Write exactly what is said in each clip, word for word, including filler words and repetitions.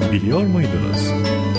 Biliyor muydunuz?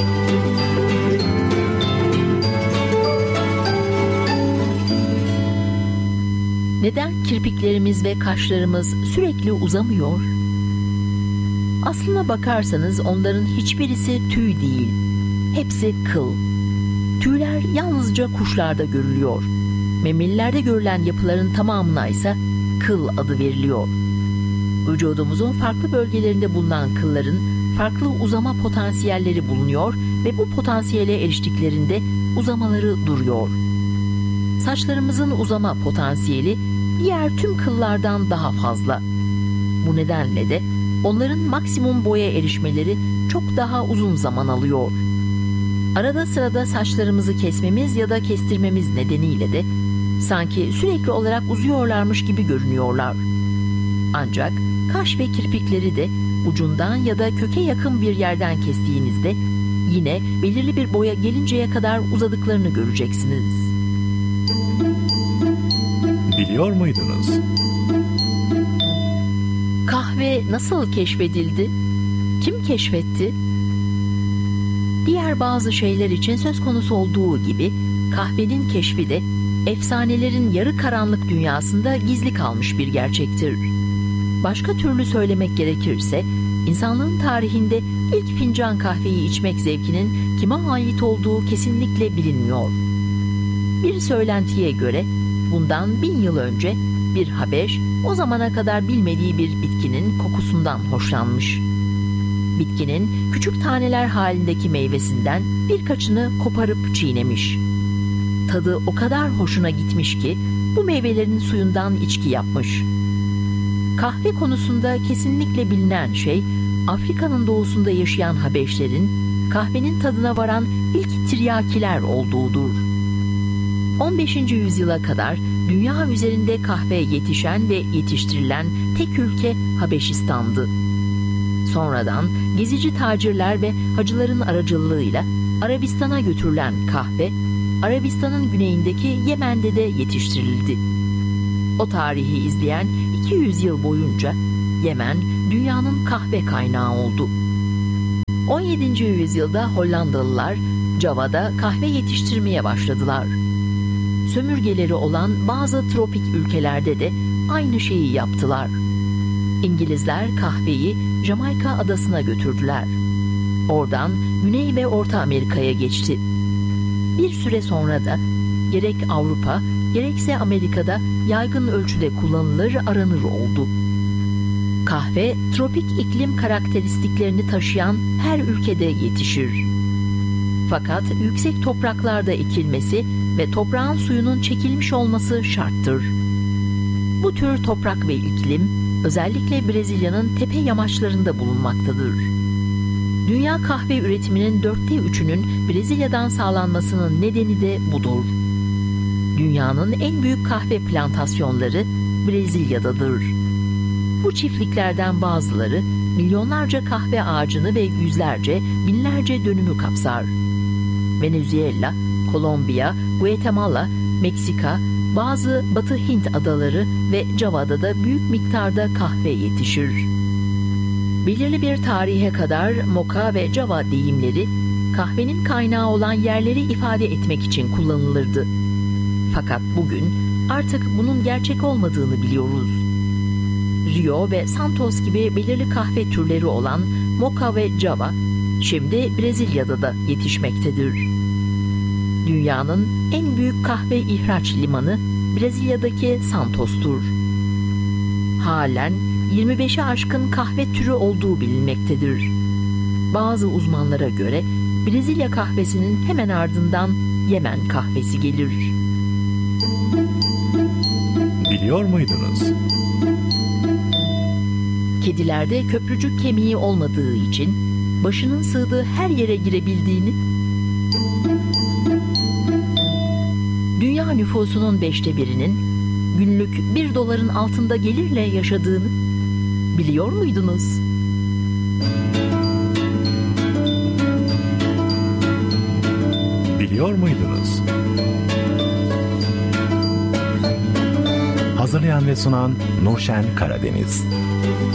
Neden kirpiklerimiz ve kaşlarımız sürekli uzamıyor? Aslına bakarsanız onların hiçbirisi tüy değil. Hepsi kıl. Tüyler yalnızca kuşlarda görülüyor. Memelilerde görülen yapıların tamamına ise kıl adı veriliyor. Vücudumuzun farklı bölgelerinde bulunan kılların farklı uzama potansiyelleri bulunuyor ve bu potansiyele eriştiklerinde uzamaları duruyor. Saçlarımızın uzama potansiyeli diğer tüm kıllardan daha fazla. Bu nedenle de onların maksimum boya erişmeleri çok daha uzun zaman alıyor. Arada sırada saçlarımızı kesmemiz ya da kestirmemiz nedeniyle de sanki sürekli olarak uzuyorlarmış gibi görünüyorlar. Ancak kaş ve kirpikleri de ucundan ya da köke yakın bir yerden kestiğinizde yine belirli bir boya gelinceye kadar uzadıklarını göreceksiniz. Biliyor muydunuz? Kahve nasıl keşfedildi? Kim keşfetti? Diğer bazı şeyler için söz konusu olduğu gibi kahvenin keşfi de efsanelerin yarı karanlık dünyasında gizli kalmış bir gerçektir. Başka türlü söylemek gerekirse, insanlığın tarihinde ilk fincan kahveyi içmek zevkinin kime ait olduğu kesinlikle bilinmiyor. Bir söylentiye göre bundan bin yıl önce bir Habeş o zamana kadar bilmediği bir bitkinin kokusundan hoşlanmış. Bitkinin küçük taneler halindeki meyvesinden birkaçını koparıp çiğnemiş. Tadı o kadar hoşuna gitmiş ki bu meyvelerin suyundan içki yapmış. Kahve konusunda kesinlikle bilinen şey, Afrika'nın doğusunda yaşayan Habeşlerin kahvenin tadına varan ilk tiryakiler olduğudur. on beşinci yüzyıla kadar dünya üzerinde kahve yetişen ve yetiştirilen tek ülke Habeşistan'dı. Sonradan gezici tacirler ve hacıların aracılığıyla Arabistan'a götürülen kahve, Arabistan'ın güneyindeki Yemen'de de yetiştirildi. O tarihi izleyen iki yüz yıl boyunca Yemen dünyanın kahve kaynağı oldu. on yedinci yüzyılda Hollandalılar Java'da kahve yetiştirmeye başladılar. Sömürgeleri olan bazı tropik ülkelerde de aynı şeyi yaptılar. İngilizler kahveyi Jamaika adasına götürdüler. Oradan Güney ve Orta Amerika'ya geçti. Bir süre sonra da gerek Avrupa gerekse Amerika'da yaygın ölçüde kullanılır, aranır oldu. Kahve, tropik iklim karakteristiklerini taşıyan her ülkede yetişir. Fakat yüksek topraklarda ekilmesi ve toprağın suyunun çekilmiş olması şarttır. Bu tür toprak ve iklim özellikle Brezilya'nın tepe yamaçlarında bulunmaktadır. Dünya kahve üretiminin dörtte üçünün Brezilya'dan sağlanmasının nedeni de budur. Dünyanın en büyük kahve plantasyonları Brezilya'dadır. Bu çiftliklerden bazıları milyonlarca kahve ağacını ve yüzlerce, binlerce dönümü kapsar. Venezuela, Kolombiya, Guatemala, Meksika, bazı Batı Hint adaları ve Java'da da büyük miktarda kahve yetişir. Belirli bir tarihe kadar Moka ve Java deyimleri kahvenin kaynağı olan yerleri ifade etmek için kullanılırdı. Fakat bugün artık bunun gerçek olmadığını biliyoruz. Rio ve Santos gibi belirli kahve türleri olan Moka ve Java şimdi Brezilya'da da yetişmektedir. Dünyanın en büyük kahve ihraç limanı Brezilya'daki Santos'tur. Halen yirmi beşe aşkın kahve türü olduğu bilinmektedir. Bazı uzmanlara göre Brezilya kahvesinin hemen ardından Yemen kahvesi gelir. Biliyor muydunuz? Kedilerde köprücük kemiği olmadığı için başının sığdığı her yere girebildiğini, dünya nüfusunun beşte birinin günlük bir doların altında gelirle yaşadığını biliyor muydunuz? Biliyor muydunuz? Hazırlayan ve sunan Nurşen Karadeniz.